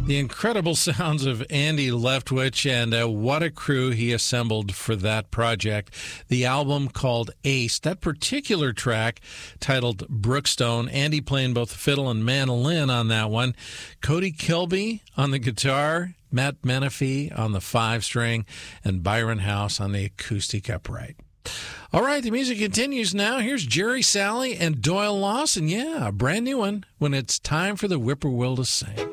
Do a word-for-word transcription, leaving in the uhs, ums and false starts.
The incredible sounds of Andy Leftwich, and uh, what a crew he assembled for that project. The album called Ace, that particular track titled Brookstone, Andy playing both fiddle and mandolin on that one. Cody Kilby on the guitar, Matt Menifee on the five-string, and Byron House on the acoustic upright. All right, the music continues now. Here's Jerry Salley and Doyle Lawson. Yeah, a brand new one when it's time for the whippoorwill to sing.